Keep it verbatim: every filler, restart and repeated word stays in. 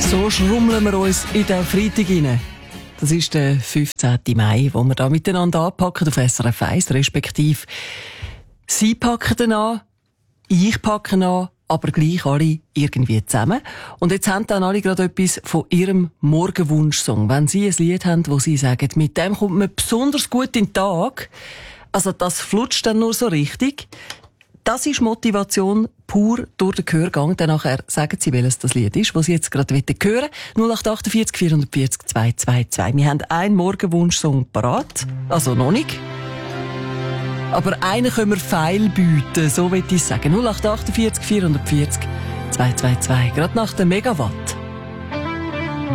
So schrummeln wir uns in den Freitag hinein. Das ist der fünfzehnten Mai, wo wir da miteinander anpacken auf S R F eins, respektive Sie packen den an, ich packe an, aber gleich alle irgendwie zusammen. Und jetzt haben dann alle gerade etwas von ihrem Morgenwunschsong. Wenn Sie ein Lied haben, wo Sie sagen, mit dem kommt man besonders gut in den Tag, also das flutscht dann nur so richtig. Das ist Motivation pur durch den Gehörgang. Dann nachher sagen Sie, welches das Lied ist, das Sie jetzt gerade hören wollen. null acht acht vier vier vier null zwei zwei zwei. Wir haben einen Morgenwunschsong parat. Also noch nicht. Aber einen können wir feilbieten, so will ich sagen. null acht acht vier vier vier vier zwei zwei zwei. Gerade nach dem Megawatt.